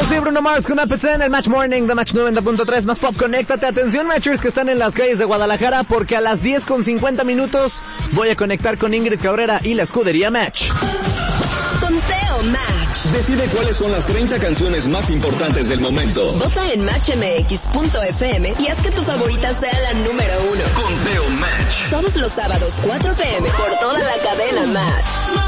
Sí, Bruno Mars con APT en el Match Morning de Match 90.3 más Pop. Conéctate, atención Matchers que están en las calles de Guadalajara, porque a las 10:50 voy a conectar con Ingrid Cabrera y la escudería Match. Conteo Match. Decide cuáles son las 30 canciones más importantes del momento. Vota en matchmx.fm y haz que tu favorita sea la número 1. Conteo Match. Todos los sábados 4 p.m. por toda la cadena Match.